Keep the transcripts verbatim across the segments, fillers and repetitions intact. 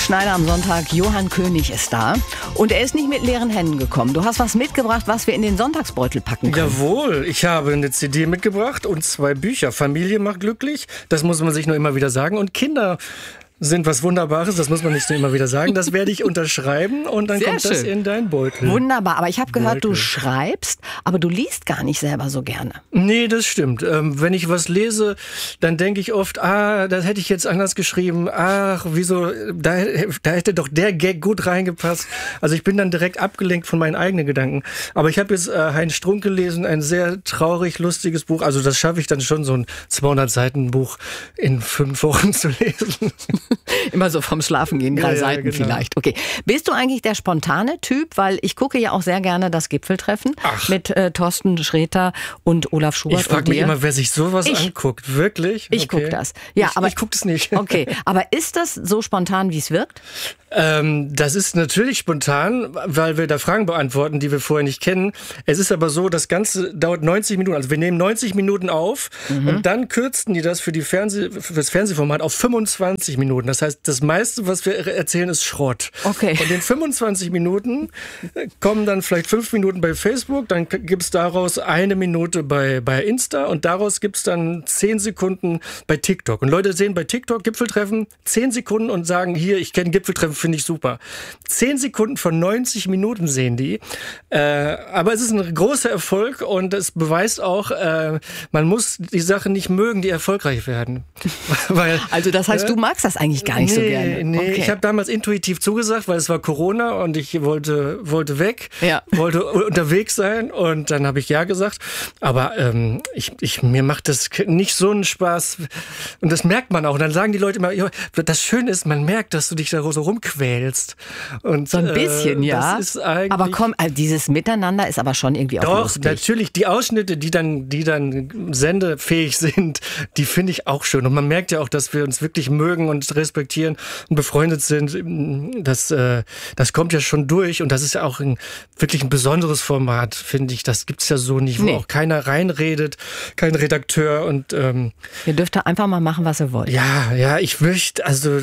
Schneider am Sonntag, Johann König ist da und er ist nicht mit leeren Händen gekommen. Du hast was mitgebracht, was wir in den Sonntagsbeutel packen können. Jawohl, ich habe eine C D mitgebracht und zwei Bücher. Familie macht glücklich, das muss man sich nur immer wieder sagen. Und Kinder sind was Wunderbares, das muss man nicht nur immer wieder sagen. Das werde ich unterschreiben und dann Sehr kommt schön. Das in deinen Beutel. Wunderbar, aber ich habe gehört, Beutel. Du schreibst, aber du liest gar nicht selber so gerne. Nee, das stimmt. Ähm, wenn ich was lese, dann denke ich oft, ah, das hätte ich jetzt anders geschrieben. Ach, wieso, da, da hätte doch der Gag gut reingepasst. Also ich bin dann direkt abgelenkt von meinen eigenen Gedanken. Aber ich habe jetzt äh, Heinz Strunk gelesen, ein sehr traurig, lustiges Buch. Also das schaffe ich dann schon, so ein zweihundert Seiten Buch in fünf Wochen zu lesen. Immer so vom Schlafengehen, drei Ja, ja, Seiten genau. vielleicht. Okay. Bist du eigentlich der spontane Typ? Weil ich gucke ja auch sehr gerne das Gipfeltreffen Ach. mit äh, Thorsten Sträter und Olaf Schubert. Ich frage und mich dir. immer, wer sich sowas Ich. anguckt. Wirklich? Ich Okay. gucke das. Ja, ich aber ich gucke das nicht. Okay, aber ist das so spontan, wie es wirkt? Ähm, das ist natürlich spontan, weil wir da Fragen beantworten, die wir vorher nicht kennen. Es ist aber so, das Ganze dauert neunzig Minuten. Also wir nehmen neunzig Minuten auf Mhm. und dann kürzen die das für, die Fernseh, für das Fernsehformat auf fünfundzwanzig Minuten. Das heißt, das meiste, was wir erzählen, ist Schrott. Okay. Und in fünfundzwanzig Minuten kommen dann vielleicht fünf Minuten bei Facebook, dann gibt's daraus eine Minute bei, bei Insta und daraus gibt's dann zehn Sekunden bei TikTok. Und Leute sehen bei TikTok Gipfeltreffen zehn Sekunden und sagen, hier, ich kenne Gipfeltreffen, finde ich super. Zehn Sekunden von neunzig Minuten sehen die. Äh, aber es ist ein großer Erfolg und es beweist auch, äh, man muss die Sache nicht mögen, die erfolgreich werden. Weil, Also das heißt, äh, du magst das eigentlich gar nicht nee, so gerne. Nee, Okay. ich habe damals intuitiv zugesagt, weil es war Corona und ich wollte, wollte weg, Ja. wollte unterwegs sein und dann habe ich ja gesagt. Aber ähm, ich, ich, mir macht das nicht so einen Spaß und das merkt man auch. Und dann sagen die Leute immer, ja, das Schöne ist, man merkt, dass du dich da so rumquälst. Und, So ein bisschen, äh, ja. Das ist eigentlich aber komm, also dieses Miteinander ist aber schon irgendwie auch doch, lustig. natürlich. Die Ausschnitte, die dann, die dann sendefähig sind, die finde ich auch schön. Und man merkt ja auch, dass wir uns wirklich mögen und respektieren und befreundet sind. Das, äh, das kommt ja schon durch. Und das ist ja auch ein, wirklich ein besonderes Format, finde ich. Das gibt's ja so nicht, wo Nee. auch keiner reinredet, kein Redakteur. Und ähm, Ihr dürft da einfach mal machen, was ihr wollt. ja, ja, ich möchte, also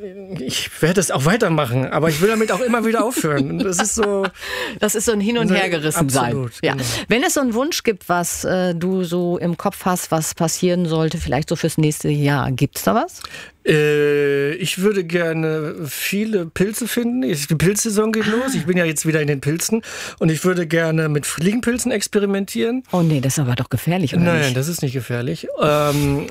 ich werde es auch weitermachen, aber ich will damit auch immer wieder aufhören. Und das ist so. Das ist so ein Hin- und Ne, Hergerissen sein. absolut, Ja. genau. Wenn es so einen Wunsch gibt, was äh, du so im Kopf hast, was passieren sollte, vielleicht so fürs nächste Jahr, gibt's da was? Äh, ich würde gerne viele Pilze finden. Ich- Die Pilzsaison geht los. Ich bin ja jetzt wieder in den Pilzen. Und ich würde gerne mit Fliegenpilzen experimentieren. Oh nee, das ist aber doch gefährlich, oder Nein, nicht? das ist nicht gefährlich. Ähm,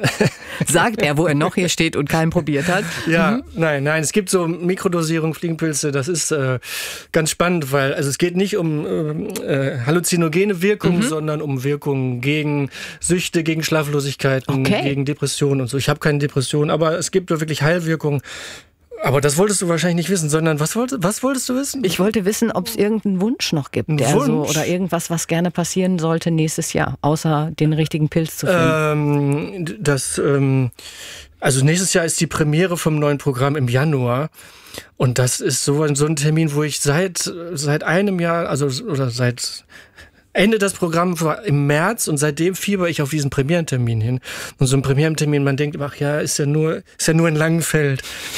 Sagt er, wo er noch hier steht und keinen probiert hat. ja, nein, nein. Es gibt so Mikrodosierung Fliegenpilze. Das ist äh, ganz spannend, weil also es geht nicht um äh, halluzinogene Wirkung, sondern um Wirkungen gegen Süchte, gegen Schlaflosigkeiten, Okay. gegen Depressionen und so. Ich habe keine Depression, aber es gibt wirklich Heilwirkungen. Aber das wolltest du wahrscheinlich nicht wissen, sondern was, wollt, was wolltest du wissen? Ich wollte wissen, ob es irgendeinen Wunsch noch gibt, Ein der so Wunsch? oder irgendwas, was gerne passieren sollte nächstes Jahr, außer den richtigen Pilz zu finden. Ähm, das, ähm, also nächstes Jahr ist die Premiere vom neuen Programm im Januar. Und das ist so ein, so ein Termin, wo ich seit, seit einem Jahr, also oder seit Ende des Programms war im März und seitdem fieber ich auf diesen Premierentermin hin. Und so ein Premierentermin, man denkt, ach ja, ist ja nur, ist ja nur in Langenfeld.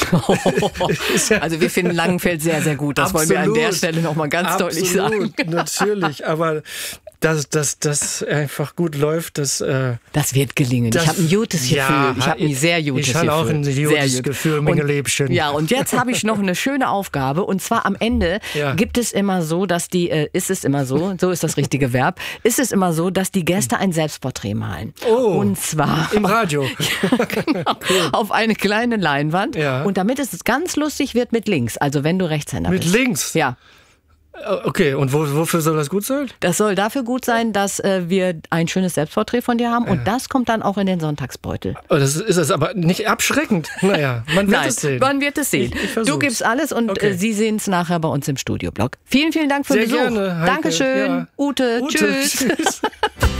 Ist ja- Also wir finden Langenfeld sehr, sehr gut. Das wollen wir an der Absolut. Stelle nochmal ganz deutlich sagen. Absolut, natürlich. Aber dass das, das einfach gut läuft, das... Äh, Das wird gelingen. Das- ich habe ein gutes Gefühl. Ja, ich habe ein sehr gutes ich Gefühl. habe auch ein Sehr gutes gut. Gefühl, Menge Und- Lebchen. Ja, und jetzt habe ich noch eine schöne Aufgabe. Und zwar am Ende Ja. gibt es immer so, dass die, äh, ist es immer so, so ist das richtige Verb, ist es immer so, dass die Gäste ein Selbstporträt malen. Oh, Und zwar im Radio. ja, genau, auf eine kleine Leinwand. Ja. Und damit es ganz lustig wird mit links, also wenn du Rechtshänder Mit bist. links? Ja. Okay, und wo, wofür soll das gut sein? Das soll dafür gut sein, dass äh, wir ein schönes Selbstporträt von dir haben und das kommt dann auch in den Sonntagsbeutel. Oh, das ist es aber nicht abschreckend. Naja, man wird Nein, es sehen. man wird es sehen. Ich- ich versuch's. Du gibst alles und Okay. äh, Sie sehen es nachher bei uns im Studioblog. Vielen, vielen Dank für den Sehr Besuch. gerne, Heike. Dankeschön, Ja. Ute, Ute, tschüss. tschüss.